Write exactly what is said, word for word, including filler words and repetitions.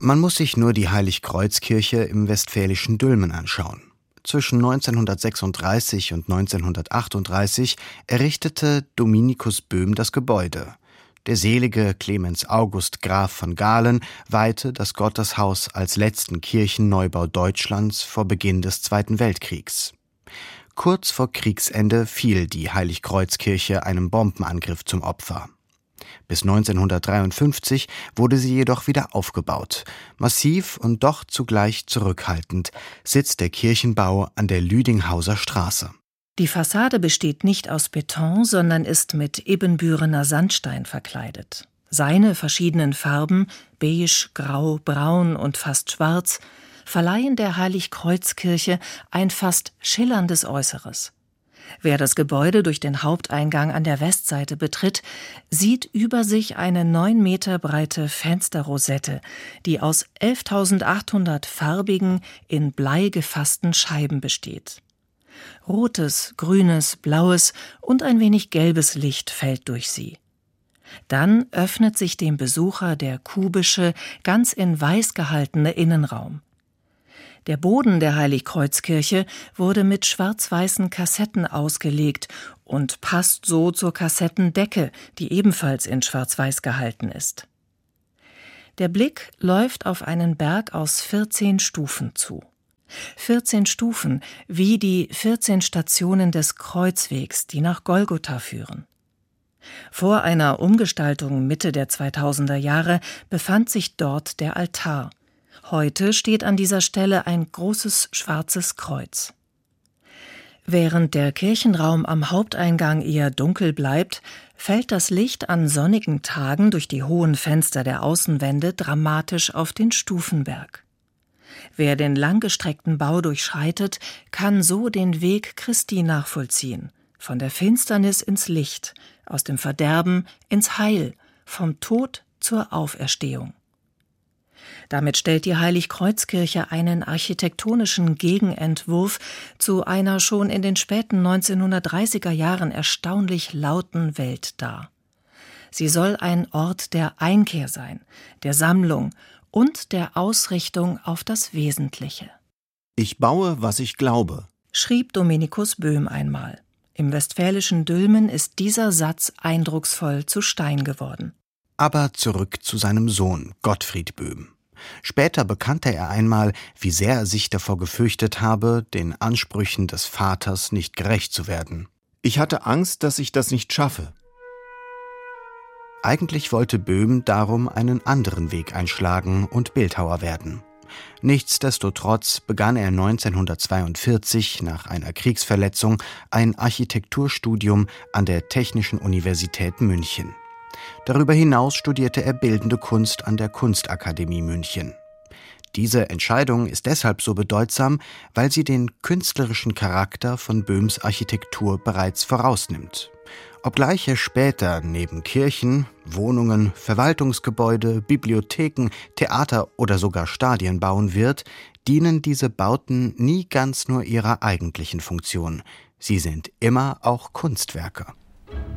Man muss sich nur die Heiligkreuzkirche im westfälischen Dülmen anschauen. Zwischen neunzehnhundertsechsunddreißig und neunzehnhundertachtunddreißig errichtete Dominikus Böhm das Gebäude. Der selige Clemens August Graf von Galen weihte das Gotteshaus als letzten Kirchenneubau Deutschlands vor Beginn des Zweiten Weltkriegs. Kurz vor Kriegsende fiel die Heiligkreuzkirche einem Bombenangriff zum Opfer. Bis neunzehnhundertdreiundfünfzig wurde sie jedoch wieder aufgebaut. Massiv und doch zugleich zurückhaltend sitzt der Kirchenbau an der Lüdinghauser Straße. Die Fassade besteht nicht aus Beton, sondern ist mit Ibbenbürener Sandstein verkleidet. Seine verschiedenen Farben, beige, grau, braun und fast schwarz, verleihen der Heiligkreuzkirche ein fast schillerndes Äußeres. Wer das Gebäude durch den Haupteingang an der Westseite betritt, sieht über sich eine neun Meter breite Fensterrosette, die aus elftausendachthundert farbigen, in Blei gefassten Scheiben besteht. Rotes, grünes, blaues und ein wenig gelbes Licht fällt durch sie. Dann öffnet sich dem Besucher der kubische, ganz in Weiß gehaltene Innenraum. Der Boden der Heiligkreuzkirche wurde mit schwarz-weißen Kassetten ausgelegt und passt so zur Kassettendecke, die ebenfalls in schwarz-weiß gehalten ist. Der Blick läuft auf einen Berg aus vierzehn Stufen zu. vierzehn Stufen, wie die vierzehn Stationen des Kreuzwegs, die nach Golgotha führen. Vor einer Umgestaltung Mitte der zweitausender Jahre befand sich dort der Altar. Heute steht an dieser Stelle ein großes schwarzes Kreuz. Während der Kirchenraum am Haupteingang eher dunkel bleibt, fällt das Licht an sonnigen Tagen durch die hohen Fenster der Außenwände dramatisch auf den Stufenberg. Wer den langgestreckten Bau durchschreitet, kann so den Weg Christi nachvollziehen, von der Finsternis ins Licht, aus dem Verderben ins Heil, vom Tod zur Auferstehung. Damit stellt die Heiligkreuzkirche einen architektonischen Gegenentwurf zu einer schon in den späten neunzehnhundertdreißiger Jahren erstaunlich lauten Welt dar. Sie soll ein Ort der Einkehr sein, der Sammlung und der Ausrichtung auf das Wesentliche. »Ich baue, was ich glaube«, schrieb Dominikus Böhm einmal. Im westfälischen Dülmen ist dieser Satz eindrucksvoll zu Stein geworden. Aber zurück zu seinem Sohn Gottfried Böhm. Später bekannte er einmal, wie sehr er sich davor gefürchtet habe, den Ansprüchen des Vaters nicht gerecht zu werden. »Ich hatte Angst, dass ich das nicht schaffe.« Eigentlich wollte Böhm darum einen anderen Weg einschlagen und Bildhauer werden. Nichtsdestotrotz begann er neunzehnhundertzweiundvierzig nach einer Kriegsverletzung ein Architekturstudium an der Technischen Universität München. Darüber hinaus studierte er Bildende Kunst an der Kunstakademie München. Diese Entscheidung ist deshalb so bedeutsam, weil sie den künstlerischen Charakter von Böhms Architektur bereits vorausnimmt. Obgleich er später neben Kirchen, Wohnungen, Verwaltungsgebäude, Bibliotheken, Theater oder sogar Stadien bauen wird, dienen diese Bauten nie ganz nur ihrer eigentlichen Funktion. Sie sind immer auch Kunstwerke.